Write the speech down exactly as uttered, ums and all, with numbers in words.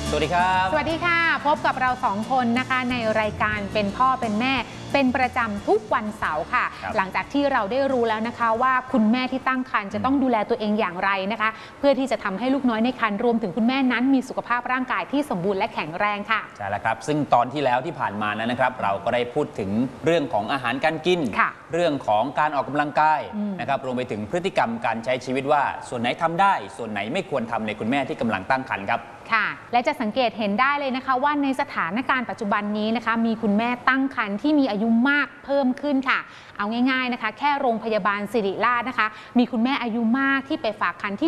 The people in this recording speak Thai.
สวัสดีครับสวัสดีค่ะพบกับเราสองคนนะคะในรายการเป็นพ่อเป็นแม่เป็นประจำทุกวันเสาร์ค่ะหลังจากที่เราได้รู้แล้วนะคะว่าคุณแม่ที่ตั้งครรภ์จะต้องดูแลตัวเองอย่างไรนะคะเพื่อที่จะทำให้ลูกน้อยในครรภ์รวมถึงคุณแม่นั้นมีสุขภาพร่างกายที่สมบูรณ์และแข็งแรงค่ะใช่แล้วครับซึ่งตอนที่แล้วที่ผ่านมานั้นนะครับเราก็ได้พูดถึงเรื่องของอาหารการกินเรื่องของการออกกำลังกายนะครับรวมไปถึงพฤติกรรมการใช้ชีวิตว่าส่วนไหนทำได้ส่วนไหนไม่ควรทำในคุณแม่ที่กำลังตั้งครรภ์ครับค่ะและจะสังเกตเห็นได้เลยนะคะว่าในสถานการณ์ปัจจุบันนี้นะคะมีคุณแม่ตั้งครรภ์ที่มีอายุมากเพิ่มขึ้นค่ะเอาง่ายๆนะคะแค่โรงพยาบาลศิริราชนะคะมีคุณแม่อายุมากที่ไปฝากครรภ์ที่